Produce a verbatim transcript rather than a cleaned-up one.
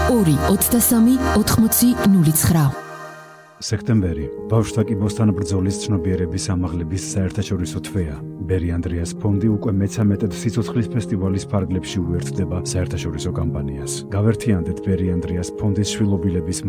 ორი ოცდასამი ოთხმოცი ნული ცხრა. სექტემბერი ბავშვთა კიბოსთან ბრძოლის ცნობიერების ამაღლების საერთაშორისო თვეა. ბერი ანდრეას ფონდი უკვე მეცამეტედ სიცოცხლის ფესტივალის ფარგლებში უერთდება საერთაშორისო კამპანიას. გავერთიანდეთ ბერი ანდრეას ფონდის შვილობილების